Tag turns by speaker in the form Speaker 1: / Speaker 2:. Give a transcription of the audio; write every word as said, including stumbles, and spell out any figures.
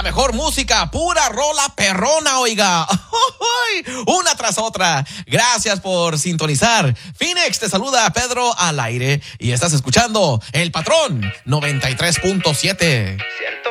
Speaker 1: la mejor música, pura rola perrona, oiga. Una tras otra. Gracias por sintonizar. Phoenix, te saluda Pedro al aire y estás escuchando El Patrón noventa y tres punto siete.
Speaker 2: Cierto.